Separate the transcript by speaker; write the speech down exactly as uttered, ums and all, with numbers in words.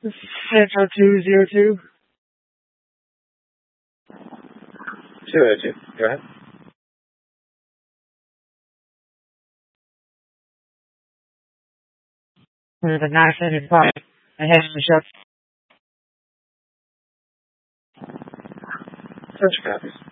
Speaker 1: This is Central two zero two.
Speaker 2: two oh two. Go ahead.
Speaker 1: There's a nine seventy-five ahead of the shop.
Speaker 2: Such copies.